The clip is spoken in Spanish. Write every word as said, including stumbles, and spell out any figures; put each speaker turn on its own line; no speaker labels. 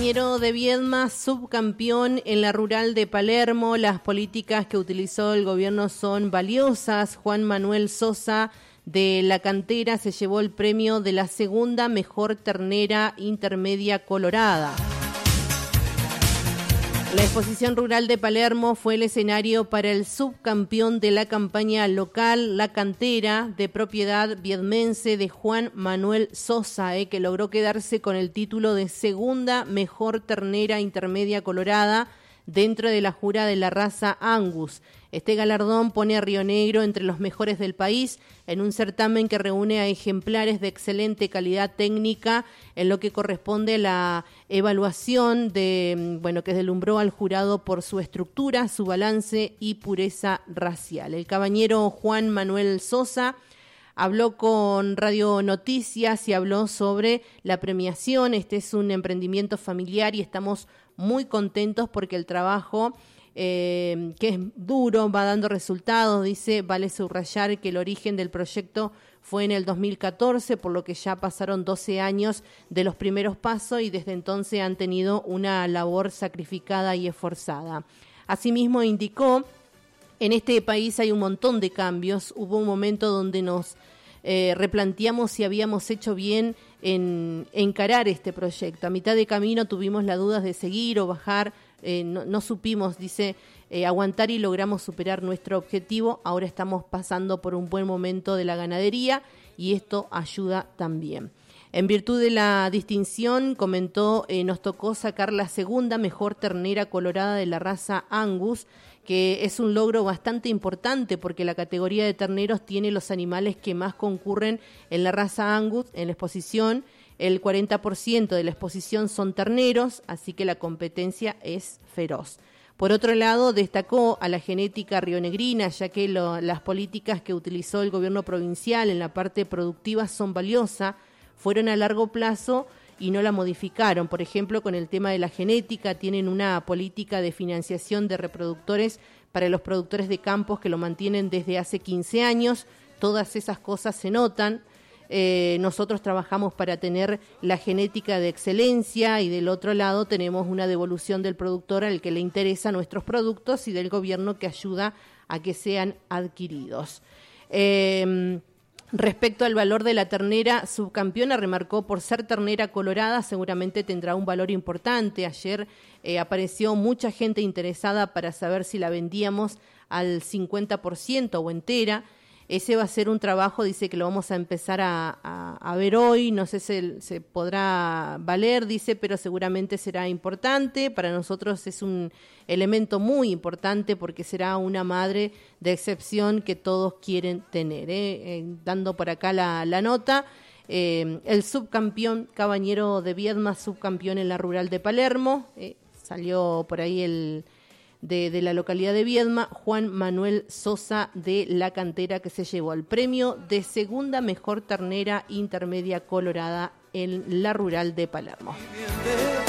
Compañero de Viedma, subcampeón en la rural de Palermo. Las políticas que utilizó el gobierno son valiosas. Juan Manuel Sosa de La Cantera se llevó el premio de la segunda mejor ternera intermedia colorada. La exposición rural de Palermo fue el escenario para el subcampeón de la campaña local La Cantera, de propiedad viedmense de Juan Manuel Sosa, eh, que logró quedarse con el título de segunda mejor ternera intermedia colorada dentro de la jura de la raza Angus. Este galardón pone a Río Negro entre los mejores del país en un certamen que reúne a ejemplares de excelente calidad técnica en lo que corresponde a la evaluación de, bueno, que deslumbró al jurado por su estructura, su balance y pureza racial. El caballero Juan Manuel Sosa habló con Radio Noticias y habló sobre la premiación. Este es un emprendimiento familiar y estamos muy contentos porque el trabajo, eh, que es duro, va dando resultados. Dice, vale subrayar que el origen del proyecto fue en el dos mil catorce, por lo que ya pasaron doce años de los primeros pasos y desde entonces han tenido una labor sacrificada y esforzada. Asimismo indicó, en este país hay un montón de cambios. Hubo un momento donde nos eh, replanteamos si habíamos hecho bien en encarar este proyecto. A mitad de camino tuvimos las dudas de seguir o bajar, eh, no, no supimos, dice, eh, aguantar y logramos superar nuestro objetivo. Ahora estamos pasando por un buen momento de la ganadería y esto ayuda también. En virtud de la distinción, comentó, eh, nos tocó sacar la segunda mejor ternera colorada de la raza Angus, que es un logro bastante importante porque la categoría de terneros tiene los animales que más concurren en la raza Angus en la exposición. El cuarenta por ciento de la exposición son terneros, así que la competencia es feroz. Por otro lado, destacó a la genética rionegrina, ya que lo, las políticas que utilizó el gobierno provincial en la parte productiva son valiosas, fueron a largo plazo y no la modificaron. Por ejemplo, con el tema de la genética, tienen una política de financiación de reproductores para los productores de campos que lo mantienen desde hace quince años. Todas esas cosas se notan. Eh, nosotros trabajamos para tener la genética de excelencia y del otro lado tenemos una devolución del productor al que le interesan nuestros productos y del gobierno que ayuda a que sean adquiridos. Eh, Respecto al valor de la ternera subcampeona, remarcó, por ser ternera colorada seguramente tendrá un valor importante. Ayer eh, apareció mucha gente interesada para saber si la vendíamos al cincuenta por ciento o entera. Ese va a ser un trabajo, dice, que lo vamos a empezar a, a, a ver hoy. No sé si se podrá valer, dice, pero seguramente será importante. Para nosotros es un elemento muy importante porque será una madre de excepción que todos quieren tener. ¿eh? Eh, dando por acá la, la nota, eh, el subcampeón, caballero de Viedma, subcampeón en la rural de Palermo, eh, salió por ahí el... De, de la localidad de Viedma, Juan Manuel Sosa de La Cantera, que se llevó el premio de segunda mejor ternera intermedia colorada en la rural de Palermo.